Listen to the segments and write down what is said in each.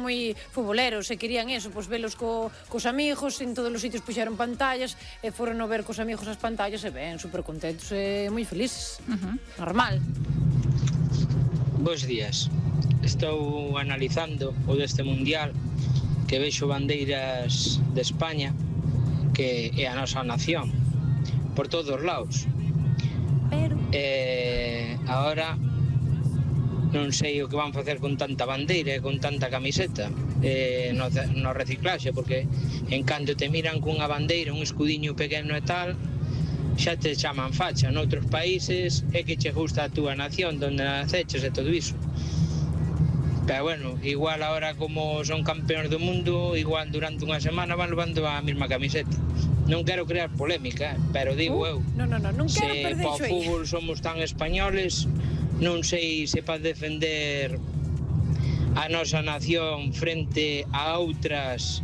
moi futboleros e querían eso, pois velos cos amigos, en todos os sitios puxeron pantallas e foron a ver cos amigos as pantallas e ben, super contentos e moi felices. Normal. Bos días. Estou analizando o deste mundial que vexo bandeiras de España, que é a nosa nación, por todos os lados. Pero agora non sei o que van facer con tanta bandeira e con tanta camiseta no reciclaxe, porque en canto te miran cunha bandeira, un escudiño pequeno e tal, xa te chaman facha. Noutros países é que che gusta a túa nación, donde naceches e todo iso. Pero bueno, igual ahora como son campeóns do mundo, igual durante unha semana van levando a mesma camiseta. Non quero crear polémica, pero digo eu, non quero se perder para o iso aí. fútbol somos tan españoles, non sei se para defender a nosa nación frente a outras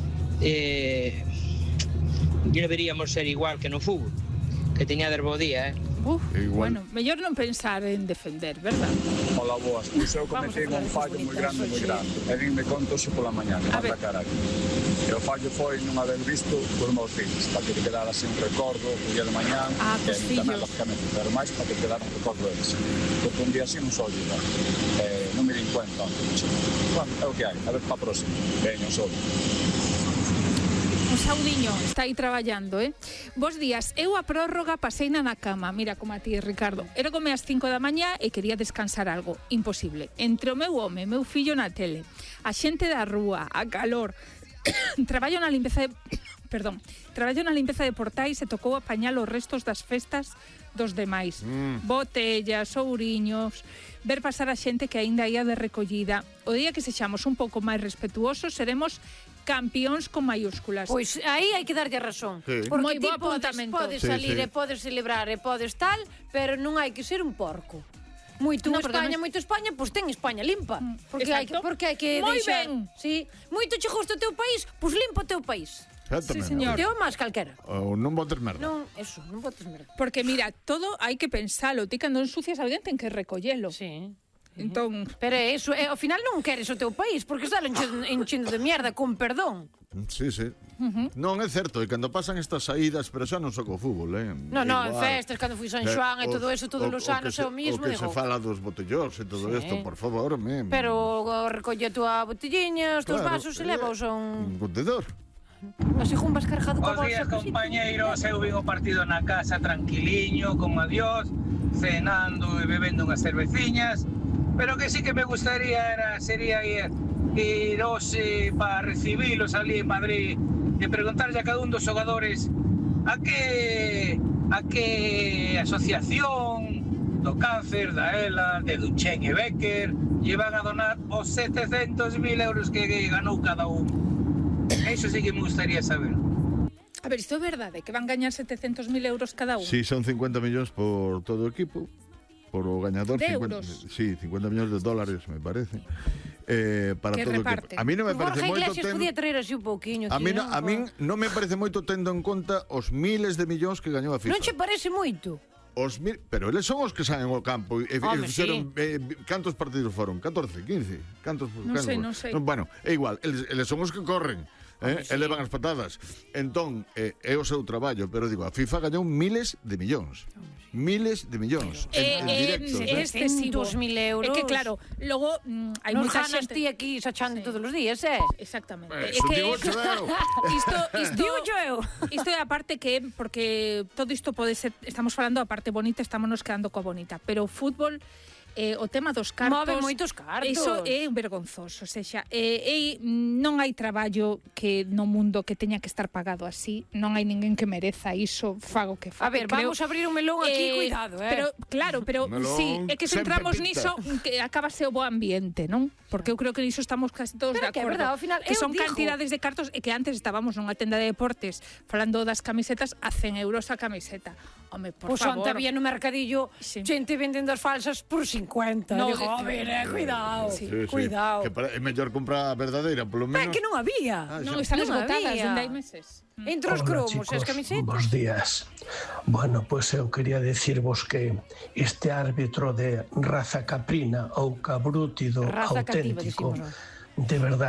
deberíamos ser igual que no fútbol. Que teñades bo día, Bueno, mellor non pensar en defender, verdad? Hola, boas. Pois eu cometei un fallo moi grande. E vinme contoxe pola mañá, que mata caralho. E o fallo foi non haber visto por meus filhos, para que te quedara así un recordo o día de mañá, que tamén, lógicamente, pero máis para que quedara un recordo deles. Porque un día así non se olvida. Non me din cuenta. Bueno, é o que hai. A ver para a próxima. Veño, solo. Un saudiño está aí traballando, Bos días, eu a prórroga paseina na cama. Mira como a ti, Ricardo. Era come as 5 da mañá e quería descansar algo. Imposible. Entre o meu home, meu fillo na tele, a xente da rúa, a calor. Traballo na limpeza de portais e tocou apañar os restos das festas dos demais. Botellas, ouriños, ver pasar a xente que aínda ia de recollida. O día que sexamos un pouco máis respetuosos, seremos campións con maiúsculas. Pois aí hai que darlle a razón. Porque ti podes salir e podes celebrar e podes tal, pero non hai que ser un porco. Moito España, pois ten España limpa. Porque hai que deixar. Sí, moito che gusta o teu país, pois limpa o teu país. Sí, señor. Teo máis calquera. Ou non botes merda. Non, eso, non botes merda. Porque mira, todo hai que pensalo. Ti cando ensucias alguén ten que recollelo. Sí. Entón, pero eso, ao final non queres o teu país, porque está enchendo de mierda, con perdón. Sí. Non é certo, e cando pasan estas saídas, pero xa non só co fútbol, Non, en festas, cando fui San Xoán e todo eso, todos os anos é o mismo. O que se fala dos botellóns e todo isto, por favor, pero recolle a túa botelliña, os teus vasos e levaos a un contedor. Así jumbas cargado con bolsa. Os días, compañeiros, eu vin o partido na casa tranquiliño, con adiós, cenando e bebendo unhas cerveciñas, pero que sí que me gustaría sería ir hoxe para recibilos ali en Madrid e preguntarlle a cada un dos xogadores a que asociación do cáncer, da ELA, de Duchen e Becker lle van a donar os 700.000 euros que ganou cada un. Eso sí que me gustaría saber. A ver, isto é verdade, que van gañar 700.000 euros cada un? Sí, son 50 millóns por todo o equipo. Por o gañador, de euros. Sí, 50 millóns de dólares, me parece. Para que todo reparten. A mí non me parece moito Iglesias podía traer así un pouquiño. A mí non me parece moito tendo en conta os miles de millóns que gañou a FIFA. Non che parece moito? Pero eles son os que saen ao campo e fixeron, cantos partidos foron? 14, 15? Non sei. Bueno, é igual, eles son os que corren. Elevan as patadas. Entón, é o seu traballo, pero digo, a FIFA gañou miles de millóns. Miles de millóns en directo. É excesivo. 2.000 euros. É que claro, logo hai moita xente ti aquí sachando todos os días, Exactamente. É que isto é a parte que porque todo isto pode ser, estamos falando a parte bonita, estámonos quedando coa bonita, pero o fútbol o tema dos cartos move moitos cartos. Iso é vergonzoso, non hai traballo que no mundo que teña que estar pagado así, non hai ninguén que mereza iso, fago que fago. A ver, vamos a abrir un melón aquí, cuidado, Pero claro, sí, é que se entramos niso que acabase o bo ambiente, non? Porque eu creo que niso estamos casi todos de acordo. Verdad, ao final, que son cantidades de cartos e que antes estábamos nunha tenda de deportes falando das camisetas a 100 euros a camiseta. Home, por favor. Onte había no mercadillo xente vendendo as falsas por 50. No, digo, cuidado. Cuidado. Que é mellor comprar a verdadeira, polo menos. É que non había. Non, están esgotadas dende hai meses. Entre os cromos e as camisetas. Bos días. Bueno, pois eu quería decirvos que este árbitro de raza caprina ou cabrútido auténtico, de verdade,